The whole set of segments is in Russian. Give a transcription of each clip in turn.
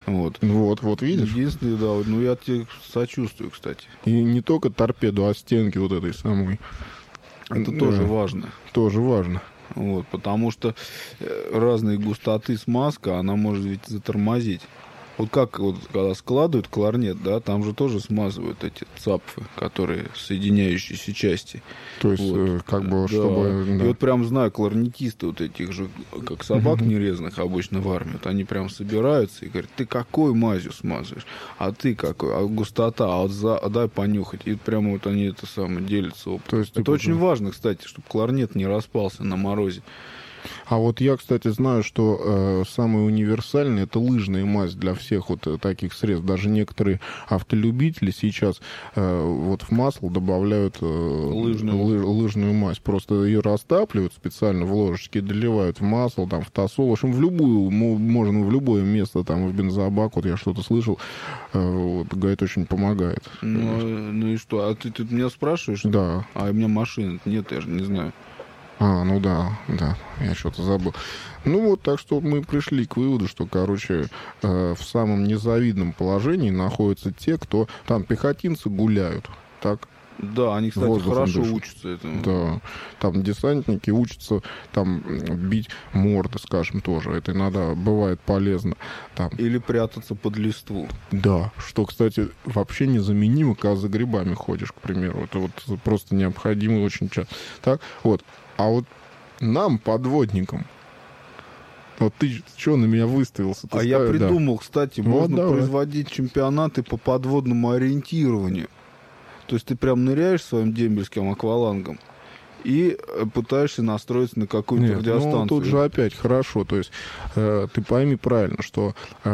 Вот, видишь? Единственное, да, ну я тебе сочувствую, кстати. И не только торпеду, а стенки вот этой самой. Это тоже важно. Тоже важно. Вот, потому что разной густоты смазка, она может ведь затормозить. Вот как вот, когда складывают кларнет, да, там же тоже смазывают эти цапфы, которые соединяющиеся части. То есть, вот. как бы, Да. чтобы... Да. И вот прям знаю, кларнетисты вот этих же, как собак нерезанных обычно в армии, вот они прям собираются и говорят, ты какой мазью смазываешь? А ты какой? А густота? А дай понюхать. И прямо вот они это самое делятся опытом. То есть, это очень важно, кстати, чтобы кларнет не распался на морозе. А вот я, кстати, знаю, что самый универсальный — это лыжная мазь для всех вот таких средств. Даже некоторые автолюбители сейчас вот в масло добавляют лыжную мазь. Просто ее растапливают специально в ложечке, доливают в масло, там, в тосол. В общем, в любую, можно в любое место, там, в бензобак. Вот я что-то слышал, вот, говорит, очень помогает. Ну и что? А ты тут меня спрашиваешь? Да. А у меня машины нет, я же не знаю. Ну да, я что-то забыл. Ну вот, так что мы пришли к выводу, что, короче, в самом незавидном положении находятся те, кто там пехотинцы гуляют, так? Да, они, кстати, хорошо учатся этому. Да, там десантники учатся там бить морды, скажем, тоже. Это иногда бывает полезно. Там. Или прятаться под листву. Да, что, кстати, вообще незаменимо, когда за грибами ходишь, к примеру. Это вот просто необходимо очень часто. Так, вот. А вот нам, подводникам, вот ты что на меня выставился? Я придумал, кстати, можно производить чемпионаты по подводному ориентированию. То есть ты прям ныряешь своим дембельским аквалангом и пытаешься настроиться на какую-то радиостанцию. Ну, тут же опять хорошо. То есть ты пойми правильно, что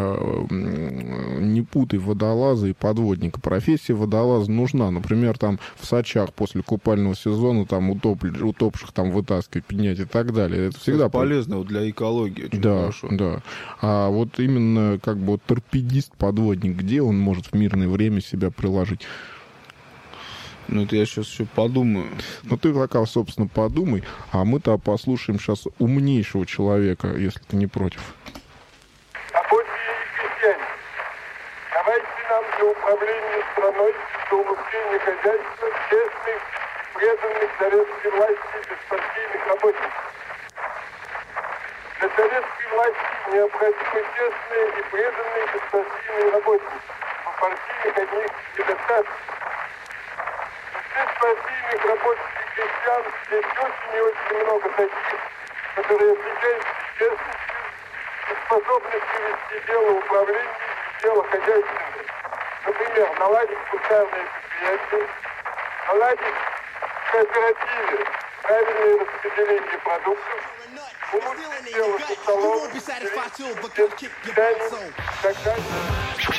не путай водолаза и подводника. Профессия водолаза нужна. Например, там в Сочах после купального сезона там утопших там вытаскивать, поднять и так далее. Это всегда полезно для экологии. Очень хорошо. Да. А вот именно как бы вот торпедист-подводник, где он может в мирное время себя приложить? Ну, это я сейчас еще подумаю. Ну, ты пока, собственно, подумай, а мы-то послушаем сейчас умнейшего человека, если ты не против. Рабочие и крестьяне, давайте нам для управления страной, для улучшения хозяйства, честных, преданных советской власти беспартийных работников. Для советской власти необходимы честные и преданные беспартийные работники. У партийных одних недостаточно. Беспартийных рабочих и крестьян здесь очень и очень много таких, которые отличаются честностью и способностью вести дело управления и дело хозяйственное. Например, наладить кустарные предприятия, наладить в кооперативе правильное распределение продуктов, улучшить дело со столом, питанием и так далее.